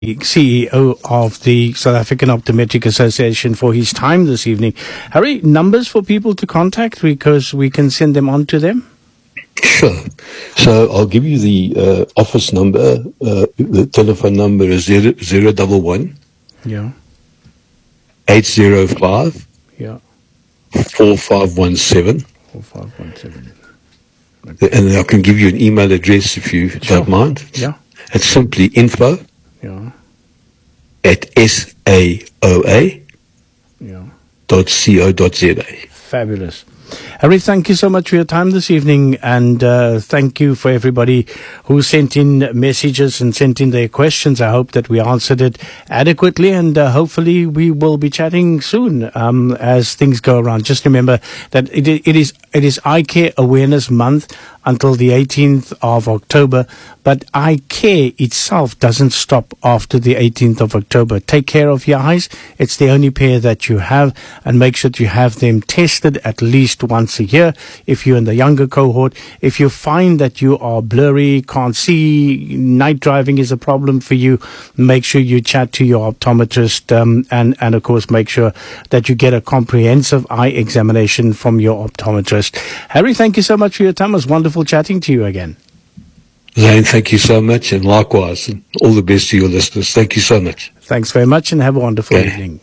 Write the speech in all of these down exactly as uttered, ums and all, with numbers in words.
C E O of the South African Optometric Association, for his time this evening. Harry, numbers for people to contact because we can send them on to them? Sure. So I'll give you the uh, office number. Uh, the telephone number is zero zero double one. Yeah. Eight zero five. Yeah. Four five one seven. Four five one seven. Okay. And I can give you an email address if you Sure. don't mind. Yeah. It's simply info. Yeah. At S A O A Yeah. dot co dot za. Fabulous. Harry, thank you so much for your time this evening, and uh, thank you for everybody who sent in messages and sent in their questions. I hope that we answered it adequately, and uh, hopefully we will be chatting soon um, as things go around. Just remember that it, it is it is Eye Care Awareness Month until the eighteenth of October, but eye care itself doesn't stop after the eighteenth of October. Take care of your eyes. It's the only pair that you have, and make sure that you have them tested at least once a year. If you're in the younger cohort, if you find that you are blurry, can't see, night driving is a problem for you, make sure you chat to your optometrist, um, and, and of course make sure that you get a comprehensive eye examination from your optometrist. Harry, thank you so much for your time. It was wonderful chatting to you again. Zane, thank you so much, and likewise, and all the best to your listeners. Thank you so much. Thanks very much, and have a wonderful Okay. evening.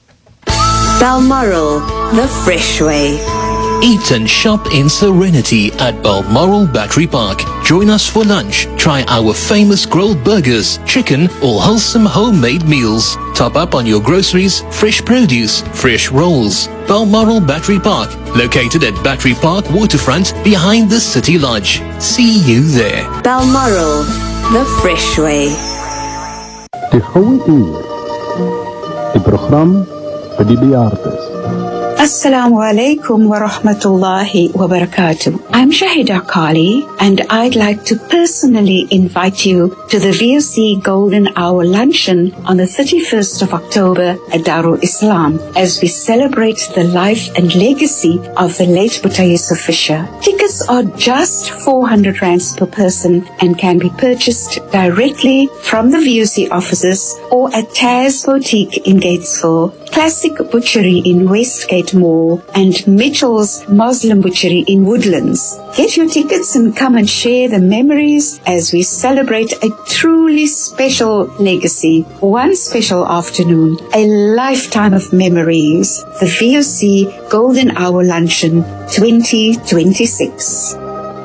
Balmoral, the fresh way. Eat and shop in serenity at Balmoral Battery Park. Join us for lunch. Try our famous grilled burgers, chicken, or wholesome homemade meals. Top up on your groceries, fresh produce, fresh rolls. Balmoral Battery Park, located at Battery Park Waterfront behind the City Lodge. See you there. Balmoral, the fresh way. Die Goue Uur, die program vir die bejaardes. Assalamu alaikum wa rahmatullahi wa barakatuh. I'm Shahida Kali, and I'd like to personally invite you to the V O C Golden Hour Luncheon on the thirty-first of October at Darul Islam as we celebrate the life and legacy of the late Boeta Yusuf Fisher. Tickets are just four hundred rands per person and can be purchased directly from the V O C offices or at Taz Boutique in Gatesville, Classic Butchery in Westgate Mall, and Mitchell's Muslim Butchery in Woodlands. Get your tickets and come and share the memories as we celebrate a truly special legacy. One special afternoon, a lifetime of memories. The V O C Golden Hour Luncheon twenty twenty-six.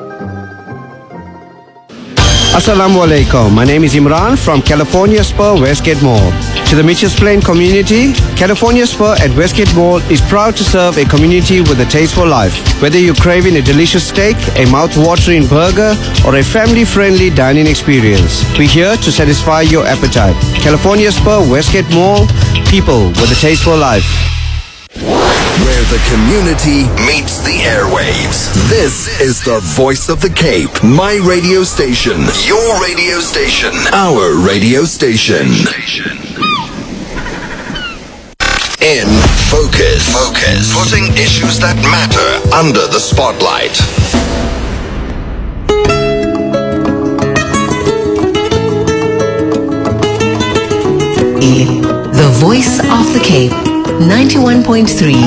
Assalamu alaikum. My name is Imran from California Spur Westgate Mall. To the Mitchells Plain community, California Spur at Westgate Mall is proud to serve a community with a taste for life. Whether you're craving a delicious steak, a mouth-watering burger, or a family-friendly dining experience, we're here to satisfy your appetite. California Spur Westgate Mall, people with a taste for life. Where the community meets the airwaves. This is the voice of the Cape. My radio station. Your radio station. Our radio station. In Focus. Focus. Putting issues that matter under the spotlight. The voice of the Cape. ninety-one point three